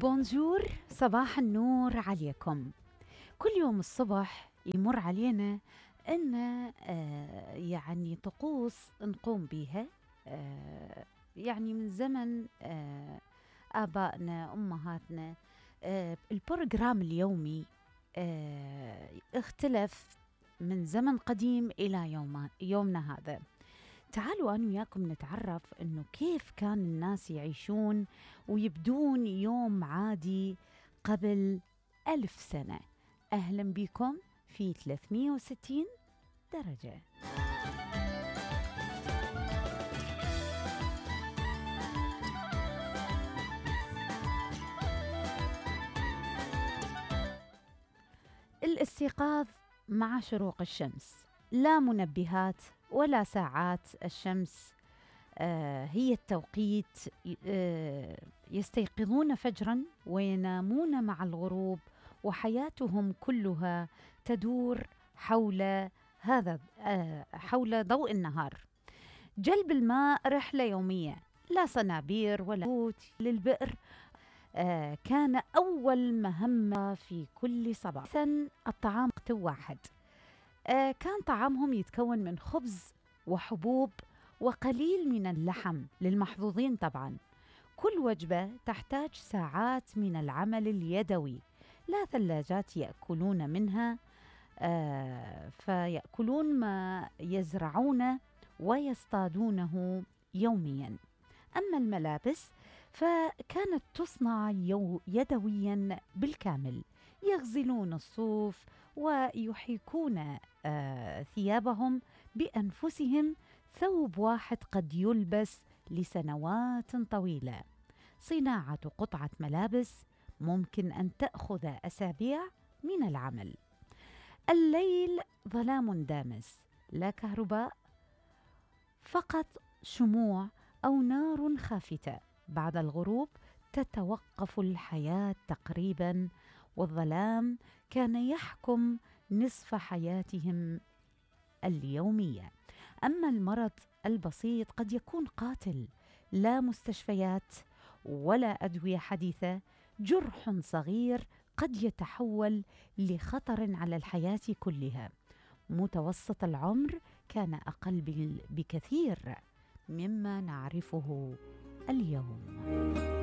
بونجور، صباح النور عليكم. كل يوم الصبح يمر علينا أن يعني طقوس نقوم بها، يعني من زمن آبائنا أمهاتنا. البروجرام اليومي اختلف من زمن قديم إلى يومنا هذا. تعالوا أنا وياكم نتعرف أنه كيف كان الناس يعيشون ويبدون يوم عادي قبل 1000 سنة. أهلا بكم في 360 درجة. الاستيقاظ مع شروق الشمس، لا منبهات ولا ساعات الشمس هي التوقيت. يستيقظون فجرا وينامون مع الغروب، وحياتهم كلها تدور حول ضوء النهار. جلب الماء رحلة يومية، لا صنابير ولا بوت للبئر. كان أول مهمة في كل صباح. الطعام وقت واحد. كان طعامهم يتكون من خبز وحبوب وقليل من اللحم للمحظوظين طبعا. كل وجبة تحتاج ساعات من العمل اليدوي، لا ثلاجات يأكلون منها، فيأكلون ما يزرعونه ويصطادونه يوميا. أما الملابس فكانت تصنع يدويا بالكامل، يغزلون الصوف ويحيكون ثيابهم بأنفسهم. ثوب واحد قد يلبس لسنوات طويلة. صناعة قطعة ملابس ممكن أن تأخذ أسابيع من العمل. الليل ظلام دامس، لا كهرباء، فقط شموع أو نار خافتة. بعد الغروب تتوقف الحياة تقريبا، والظلام كان يحكم نصف حياتهم اليومية. أما المرض البسيط قد يكون قاتل، لا مستشفيات ولا أدوية حديثة. جرح صغير قد يتحول لخطر على الحياة كلها. متوسط العمر كان أقل بكثير مما نعرفه اليوم.